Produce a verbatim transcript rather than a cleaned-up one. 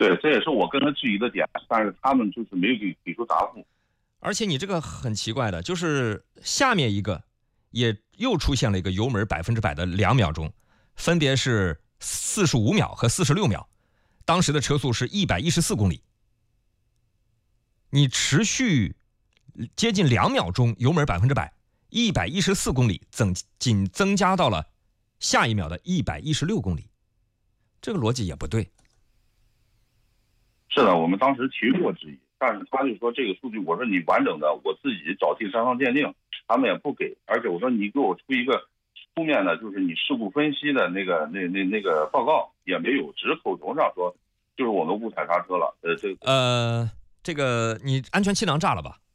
对，这也是我跟他质疑的点，但是他们就是没有给给出答复。 而且你这个很奇怪的，就是下面一个也又出现了一个油门百分之百的两秒钟，分别是四十五秒和四十六秒，当时的车速是一百一十四公里。你持续接近两秒钟，油门百分之百，一百一十四公里增仅增加到了下一秒的一百一十六公里，这个逻辑也不对。 是的，我们当时提出过质疑，但是他就说这个数据，我说你完整的，我自己找第三方鉴定，他们也不给，而且我说你给我出一个书面的，就是你事故分析的那个那那那个报告也没有，只是口头上说，就是我们误踩刹车了，呃，这个呃，这个你安全气囊炸了吧？